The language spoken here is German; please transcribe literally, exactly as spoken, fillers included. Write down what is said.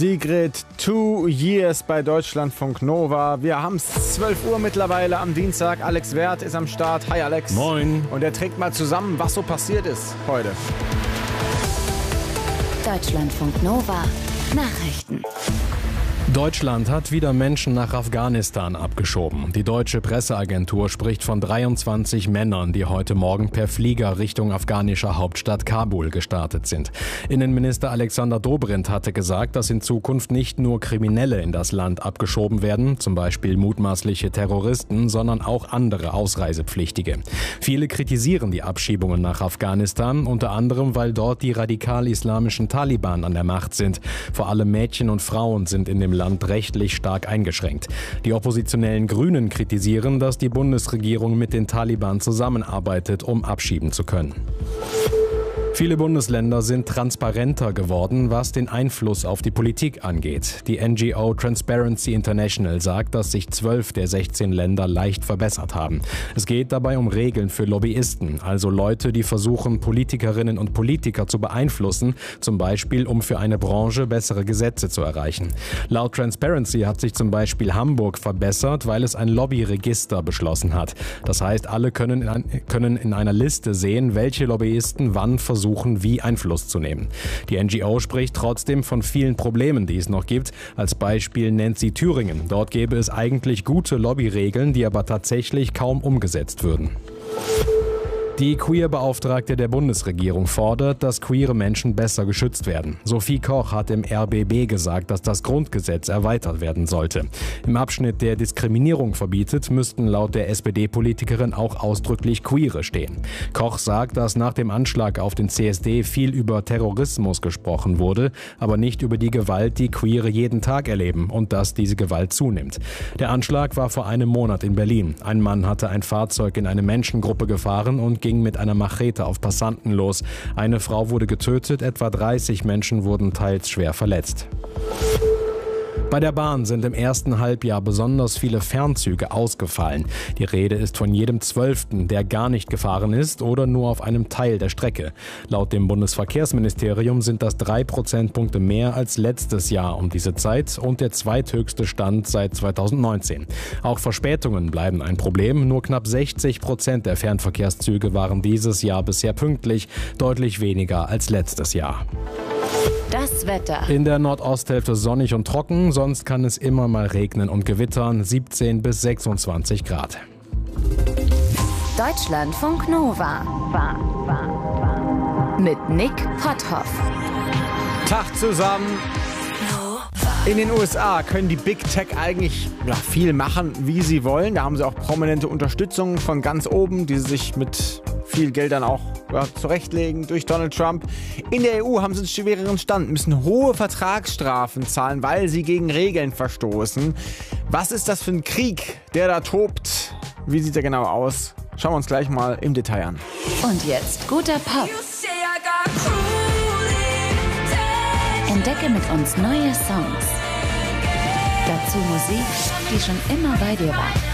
Sigrid, Two Years bei Deutschlandfunk Nova. Wir haben es zwölf Uhr mittlerweile am Dienstag. Alex Werth ist am Start. Hi Alex. Moin. Und er trägt mal zusammen, was so passiert ist heute. Deutschlandfunk Nova Nachrichten. Deutschland hat wieder Menschen nach Afghanistan abgeschoben. Die deutsche Presseagentur spricht von dreiundzwanzig Männern, die heute Morgen per Flieger Richtung afghanischer Hauptstadt Kabul gestartet sind. Innenminister Alexander Dobrindt hatte gesagt, dass in Zukunft nicht nur Kriminelle in das Land abgeschoben werden, zum Beispiel mutmaßliche Terroristen, sondern auch andere Ausreisepflichtige. Viele kritisieren die Abschiebungen nach Afghanistan, unter anderem, weil dort die radikal-islamischen Taliban an der Macht sind. Vor allem Mädchen und Frauen sind in dem Land rechtlich stark eingeschränkt. Die oppositionellen Grünen kritisieren, dass die Bundesregierung mit den Taliban zusammenarbeitet, um abschieben zu können. Viele Bundesländer sind transparenter geworden, was den Einfluss auf die Politik angeht. Die N G O Transparency International sagt, dass sich zwölf der sechzehn Länder leicht verbessert haben. Es geht dabei um Regeln für Lobbyisten, also Leute, die versuchen, Politikerinnen und Politiker zu beeinflussen, zum Beispiel um für eine Branche bessere Gesetze zu erreichen. Laut Transparency hat sich zum Beispiel Hamburg verbessert, weil es ein Lobbyregister beschlossen hat. Das heißt, alle können in, ein, können in einer Liste sehen, welche Lobbyisten wann versuchen, versuchen, wie Einfluss zu nehmen. Die N G O spricht trotzdem von vielen Problemen, die es noch gibt. Als Beispiel nennt sie Thüringen. Dort gäbe es eigentlich gute Lobbyregeln, die aber tatsächlich kaum umgesetzt würden. Die Queer-Beauftragte der Bundesregierung fordert, dass queere Menschen besser geschützt werden. Sophie Koch hat im R B B gesagt, dass das Grundgesetz erweitert werden sollte. Im Abschnitt, der Diskriminierung verbietet, müssten laut der S P D-Politikerin auch ausdrücklich Queere stehen. Koch sagt, dass nach dem Anschlag auf den C S D viel über Terrorismus gesprochen wurde, aber nicht über die Gewalt, die Queere jeden Tag erleben und dass diese Gewalt zunimmt. Der Anschlag war vor einem Monat in Berlin. Ein Mann hatte ein Fahrzeug in eine Menschengruppe gefahren und ging mit einer Machete auf Passanten los. Eine Frau wurde getötet, etwa dreißig Menschen wurden teils schwer verletzt. Bei der Bahn sind im ersten Halbjahr besonders viele Fernzüge ausgefallen. Die Rede ist von jedem Zwölften, der gar nicht gefahren ist oder nur auf einem Teil der Strecke. Laut dem Bundesverkehrsministerium sind das drei Prozentpunkte mehr als letztes Jahr um diese Zeit und der zweithöchste Stand seit zweitausendneunzehn. Auch Verspätungen bleiben ein Problem. Nur knapp sechzig Prozent der Fernverkehrszüge waren dieses Jahr bisher pünktlich, deutlich weniger als letztes Jahr. Das Wetter. In der Nordosthälfte sonnig und trocken, sonst kann es immer mal regnen und gewittern, siebzehn bis sechsundzwanzig Grad. Deutschlandfunk Nova. Mit Nick Potthoff. Tag zusammen. In den U S A können die Big Tech eigentlich ja, viel machen, wie sie wollen. Da haben sie auch prominente Unterstützung von ganz oben, die sie sich mit viel Geld dann auch ja, zurechtlegen durch Donald Trump. In der E U haben sie einen schwereren Stand, müssen hohe Vertragsstrafen zahlen, weil sie gegen Regeln verstoßen. Was ist das für ein Krieg, der da tobt? Wie sieht er genau aus? Schauen wir uns gleich mal im Detail an. Und jetzt guter Pop. Entdecke mit uns neue Songs. Dazu Musik, die schon immer bei dir war.